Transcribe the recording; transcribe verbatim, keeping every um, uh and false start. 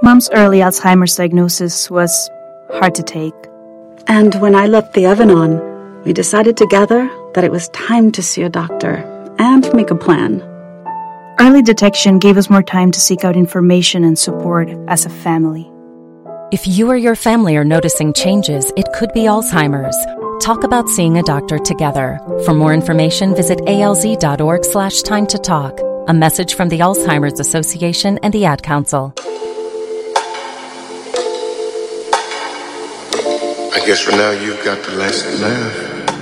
Mom's early Alzheimer's diagnosis was hard to take. And when I left the oven on, we decided together that it was time to see a doctor and make a plan. Early detection gave us more time to seek out information and support as a family. If you or your family are noticing changes, it could be Alzheimer's. Talk about seeing a doctor together. For more information, visit alz.org slash time to talk. A message from the Alzheimer's Association and the Ad Council. I guess for now you've got the last laugh.